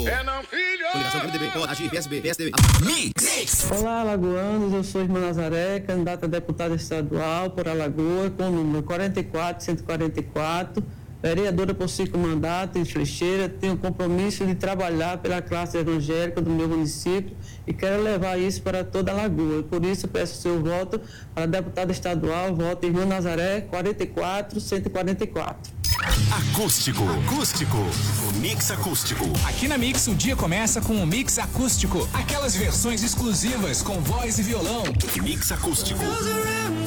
É não, filho! Coligação PMDB, Agir, PSB, PSDB. Mix. Olá, alagoanos, eu sou Irmã Nazaré, candidata a deputada estadual por Alagoas, com o número 44144, vereadora por 5 mandatos em Fleixeira. Tenho o compromisso de trabalhar pela classe evangélica do meu município e quero levar isso para toda Alagoas. Por isso, peço seu voto para a deputada estadual, voto Irmã Nazaré, 44144. Acústico. O Mix Acústico. Aqui na Mix, o dia começa com o Mix Acústico. Aquelas versões exclusivas com voz e violão. Mix Acústico.